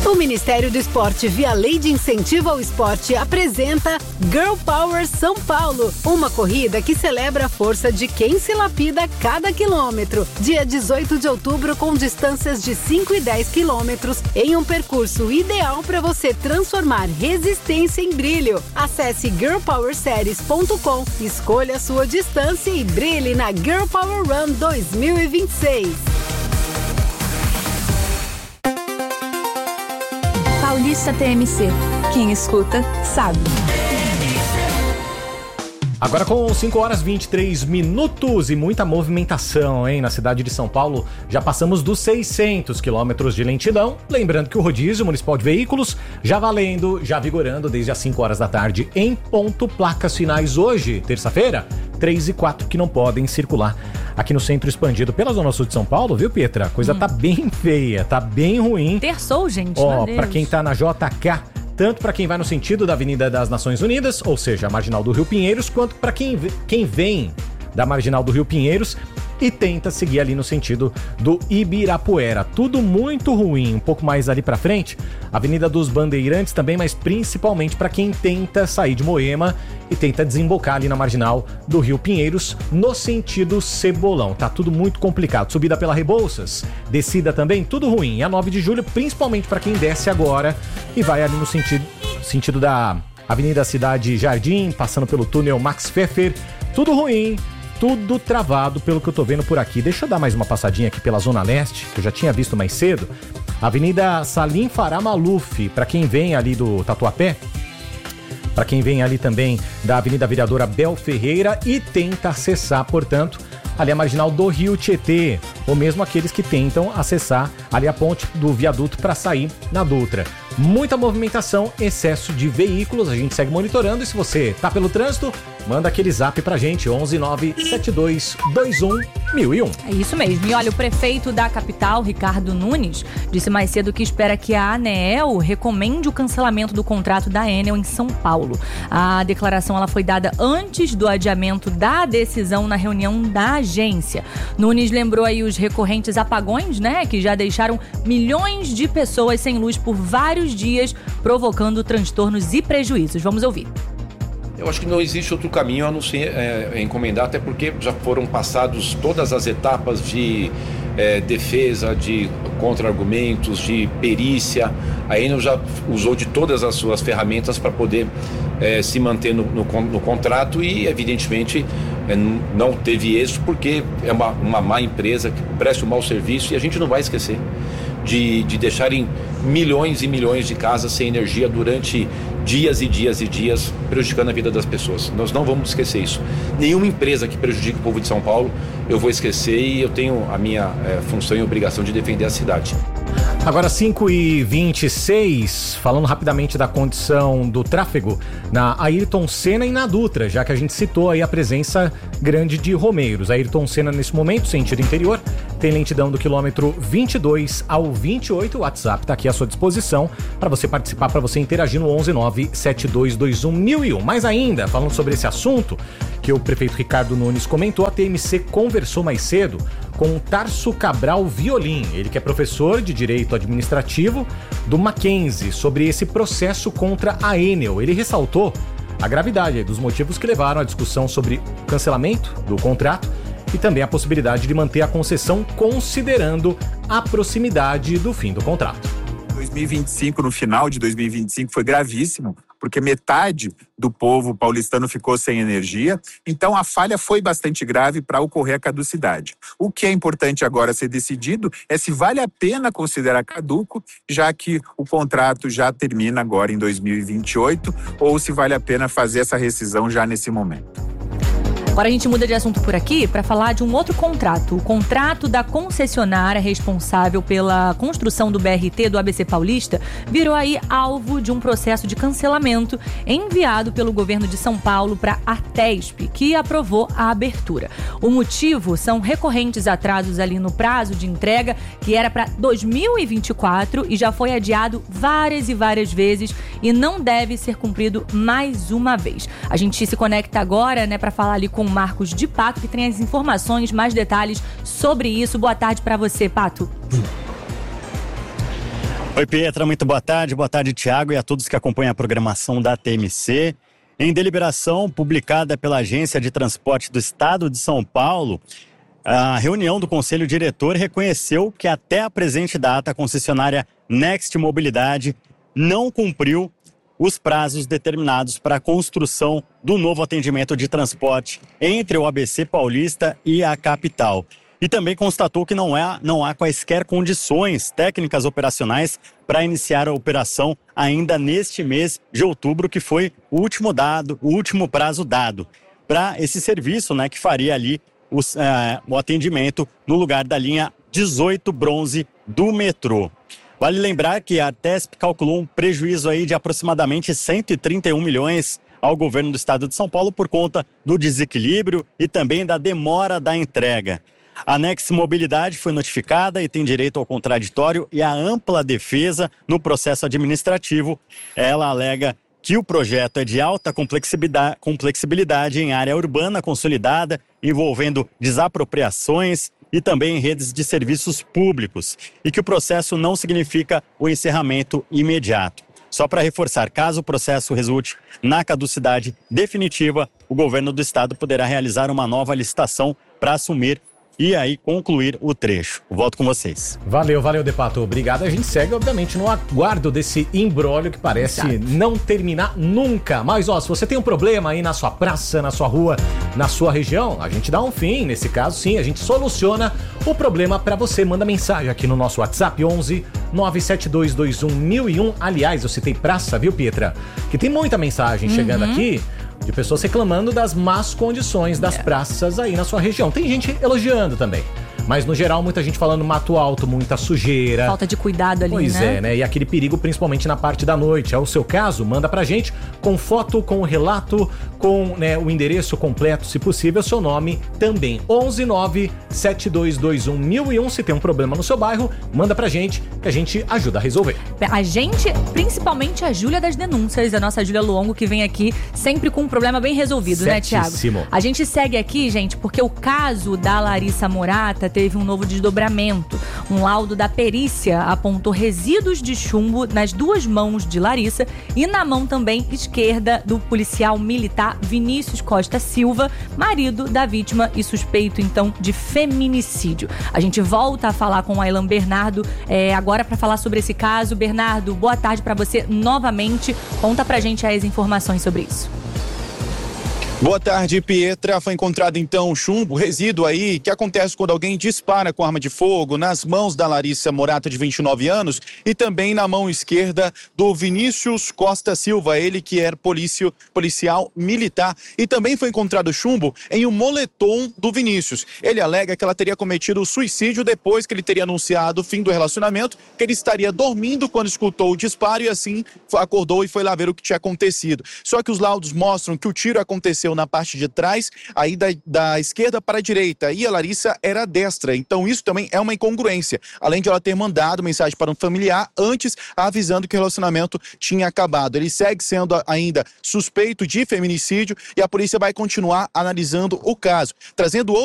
O Ministério do Esporte, via Lei de Incentivo ao Esporte, apresenta Girl Power São Paulo, uma corrida que celebra a força de quem se lapida a cada quilômetro. Dia 18 de outubro, com distâncias de 5 e 10 quilômetros, em um percurso ideal para você transformar resistência em brilho. Acesse girlpowerseries.com, escolha a sua distância e brilhe na Girl Power Run 2026. Paulista TMC. Quem escuta, sabe. Agora com 5 horas 23 minutos e muita movimentação, hein? Na cidade de São Paulo já passamos dos 600 quilômetros de lentidão. Lembrando que o rodízio municipal de veículos já valendo, já vigorando desde as 5 horas da tarde em ponto. Placas finais hoje, terça-feira, 3 e 4 que não podem circular aqui no centro expandido pela Zona Sul de São Paulo, viu, Pietra? A coisa tá bem feia, tá bem ruim. Terçou, gente. Ó, pra quem tá na JK, tanto para quem vai no sentido da Avenida das Nações Unidas, ou seja, a Marginal do Rio Pinheiros, quanto para quem vem da Marginal do Rio Pinheiros e tenta seguir ali no sentido do Ibirapuera. Tudo muito ruim. Um pouco mais ali pra frente, Avenida dos Bandeirantes também, mas principalmente para quem tenta sair de Moema e tenta desembocar ali na Marginal do Rio Pinheiros no sentido Cebolão. Tá tudo muito complicado. Subida pela Rebouças, descida também, tudo ruim. E a 9 de julho, principalmente para quem desce agora e vai ali no sentido da Avenida Cidade Jardim, passando pelo túnel Max Pfeffer. Tudo ruim. Tudo travado pelo que eu tô vendo por aqui. Deixa eu dar mais uma passadinha aqui pela Zona Leste, que eu já tinha visto mais cedo. Avenida Salim Farah Maluf, para quem vem ali do Tatuapé, para quem vem ali também da Avenida Vereadora Bel Ferreira e tenta acessar, portanto, ali a Marginal do Rio Tietê, ou mesmo aqueles que tentam acessar ali a ponte do viaduto para sair na Dutra. Muita movimentação, excesso de veículos, a gente segue monitorando e se você tá pelo trânsito, manda aquele zap pra gente, 11972211001. É isso mesmo. E olha, o prefeito da capital, Ricardo Nunes, disse mais cedo que espera que a ANEEL recomende o cancelamento do contrato da Enel em São Paulo. A declaração ela foi dada antes do adiamento da decisão na reunião da agência. Nunes lembrou aí os recorrentes apagões, né, que já deixaram milhões de pessoas sem luz por vários dias, provocando transtornos e prejuízos. Vamos ouvir. Eu acho que não existe outro caminho a não ser encomendar, até porque já foram passados todas as etapas de defesa, de contra-argumentos, de perícia. A Enel já usou de todas as suas ferramentas para poder se manter no contrato e, evidentemente, não teve êxito porque é uma má empresa que presta um mau serviço e a gente não vai esquecer de deixarem milhões e milhões de casas sem energia durante dias e dias e dias, prejudicando a vida das pessoas. Nós não vamos esquecer isso. Nenhuma empresa que prejudique o povo de São Paulo eu vou esquecer e eu tenho a minha função e obrigação de defender a cidade. Agora 5h26, falando rapidamente da condição do tráfego na Ayrton Senna e na Dutra, já que a gente citou aí a presença grande de romeiros. Ayrton Senna nesse momento, sentido interior, tem lentidão do quilômetro 22 ao 28. O WhatsApp está aqui à sua disposição para você participar, para você interagir no 11972211001. Mais ainda, falando sobre esse assunto que o prefeito Ricardo Nunes comentou, a TMC conversou mais cedo com Tarso Cabral Violim, ele que é professor de Direito Administrativo do Mackenzie, sobre esse processo contra a Enel. Ele ressaltou a gravidade dos motivos que levaram à discussão sobre o cancelamento do contrato e também a possibilidade de manter a concessão considerando a proximidade do fim do contrato. 2025, no final de 2025, foi gravíssimo, porque metade do povo paulistano ficou sem energia, então a falha foi bastante grave para ocorrer a caducidade. O que é importante agora ser decidido é se vale a pena considerar caduco, já que o contrato já termina agora em 2028, ou se vale a pena fazer essa rescisão já nesse momento. Agora a gente muda de assunto por aqui para falar de um outro contrato. O contrato da concessionária responsável pela construção do BRT do ABC Paulista virou aí alvo de um processo de cancelamento enviado pelo governo de São Paulo para a Artesp, que aprovou a abertura. O motivo são recorrentes atrasos ali no prazo de entrega, que era para 2024 e já foi adiado várias e várias vezes e não deve ser cumprido mais uma vez. A gente se conecta agora, né, para falar ali com o Marcos de Pato, que tem as informações, mais detalhes sobre isso. Boa tarde para você, Pato. Oi, Pietra, muito boa tarde, Thiago, e a todos que acompanham a programação da TMC. Em deliberação publicada pela Agência de Transporte do Estado de São Paulo, a reunião do Conselho Diretor reconheceu que até a presente data a concessionária Next Mobilidade não cumpriu os prazos determinados para a construção do novo atendimento de transporte entre o ABC Paulista e a capital. E também constatou que não há quaisquer condições técnicas operacionais para iniciar a operação ainda neste mês de outubro, que foi o último prazo dado para esse serviço, né, que faria ali o atendimento no lugar da linha 18 bronze do metrô. Vale lembrar que a ARTESP calculou um prejuízo aí de aproximadamente 131 milhões ao governo do estado de São Paulo por conta do desequilíbrio e também da demora da entrega. A Next Mobilidade foi notificada e tem direito ao contraditório e à ampla defesa no processo administrativo. Ela alega que o projeto é de alta complexibilidade em área urbana consolidada, envolvendo desapropriações e também redes de serviços públicos, e que o processo não significa o encerramento imediato. Só para reforçar, caso o processo resulte na caducidade definitiva, o governo do estado poderá realizar uma nova licitação para assumir e aí concluir o trecho. Volto com vocês. Valeu, De Pato. Obrigado. A gente segue, obviamente, no aguardo desse imbróglio que parece não terminar nunca. Mas, se você tem um problema aí na sua praça, na sua rua, na sua região, a gente dá um fim. Nesse caso, sim, a gente soluciona o problema pra você. Manda mensagem aqui no nosso WhatsApp, 11 97221 1001. Aliás, eu citei praça, viu, Pietra? Que tem muita mensagem chegando aqui de pessoas reclamando das más condições das praças aí na sua região. Tem gente elogiando também. Mas, no geral, muita gente falando mato alto, muita sujeira. Falta de cuidado ali, pois né? E aquele perigo, principalmente na parte da noite. É o seu caso? Manda pra gente com foto, com o relato, com o endereço completo, se possível, seu nome também. 11972211001. Se tem um problema no seu bairro, manda pra gente que a gente ajuda a resolver. A gente, principalmente a Júlia das Denúncias, a nossa Júlia Longo, que vem aqui sempre com um problema bem resolvido, Certíssimo. né, Thiago? A gente segue aqui, gente, porque o caso da Larissa Morata teve um novo desdobramento. Um laudo da perícia apontou resíduos de chumbo nas duas mãos de Larissa e na mão também esquerda do policial militar Vinícius Costa Silva, marido da vítima e suspeito, então, de feminicídio. A gente volta a falar com o Aylan Bernardo agora para falar sobre esse caso. Bernardo, boa tarde para você novamente. Conta pra gente as informações sobre isso. Boa tarde, Pietra. Foi encontrado então chumbo, resíduo aí, que acontece quando alguém dispara com arma de fogo nas mãos da Larissa Morata, de 29 anos, e também na mão esquerda do Vinícius Costa Silva, ele que era policial militar. E também foi encontrado chumbo em um moletom do Vinícius. Ele alega que ela teria cometido suicídio depois que ele teria anunciado o fim do relacionamento, que ele estaria dormindo quando escutou o disparo e assim acordou e foi lá ver o que tinha acontecido. Só que os laudos mostram que o tiro aconteceu na parte de trás, aí da esquerda para a direita, e a Larissa era destra, então isso também é uma incongruência, além de ela ter mandado mensagem para um familiar antes, avisando que o relacionamento tinha acabado. Ele segue sendo ainda suspeito de feminicídio e a polícia vai continuar analisando o caso, trazendo